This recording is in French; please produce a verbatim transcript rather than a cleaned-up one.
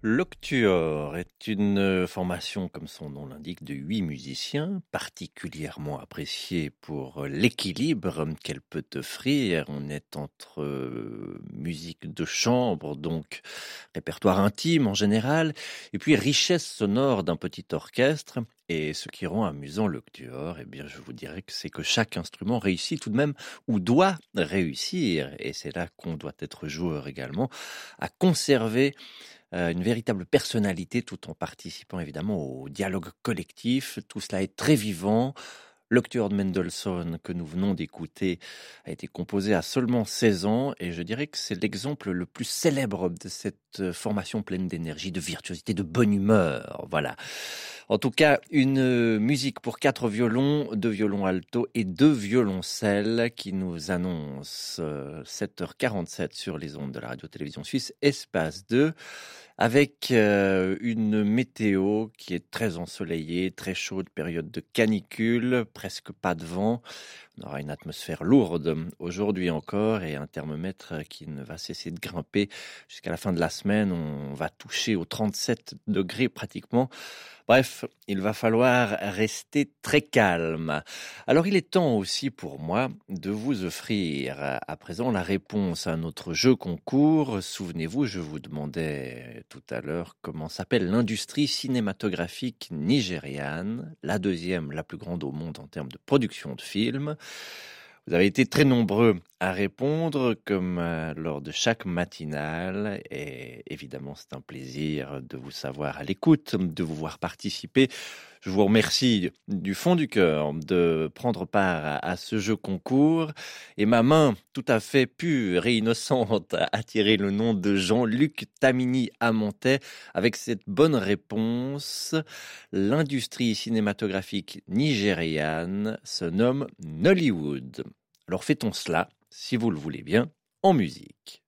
L'Octuor est une formation, comme son nom l'indique, de huit musiciens, particulièrement appréciée pour l'équilibre qu'elle peut offrir. On est entre euh, musique de chambre, donc répertoire intime en général, et puis richesse sonore d'un petit orchestre. Et ce qui rend amusant l'Octuor, eh bien, je vous dirais que c'est que chaque instrument réussit tout de même, ou doit réussir, et c'est là qu'on doit être joueur également, à conserver euh, une véritable personnalité tout en participant évidemment au dialogue collectif. Tout cela est très vivant. L'Octuor de Mendelssohn que nous venons d'écouter a été composé à seulement seize ans et je dirais que c'est l'exemple le plus célèbre de cette formation pleine d'énergie, de virtuosité, de bonne humeur. Voilà. En tout cas, une musique pour quatre violons, deux violons alto et deux violoncelles qui nous annonce sept heures quarante-sept sur les ondes de la radio-télévision suisse Espace deux. Avec euh, une météo qui est très ensoleillée, très chaude, période de canicule, presque pas de vent. On aura une atmosphère lourde aujourd'hui encore et un thermomètre qui ne va cesser de grimper jusqu'à la fin de la semaine. On va toucher aux trente-sept degrés pratiquement. Bref, il va falloir rester très calme. Alors il est temps aussi pour moi de vous offrir à présent la réponse à notre jeu concours. Souvenez-vous, je vous demandais tout à l'heure comment s'appelle l'industrie cinématographique nigériane, la deuxième la plus grande au monde en termes de production de films. Vous avez été très nombreux à répondre, comme euh, lors de chaque matinale, et évidemment c'est un plaisir de vous savoir à l'écoute, de vous voir participer. Je vous remercie du fond du cœur de prendre part à, à ce jeu concours, et ma main tout à fait pure et innocente a tiré le nom de Jean-Luc Tamini Amontais avec cette bonne réponse. L'industrie cinématographique nigériane se nomme Nollywood. Alors fêtons cela, si vous le voulez bien, en musique.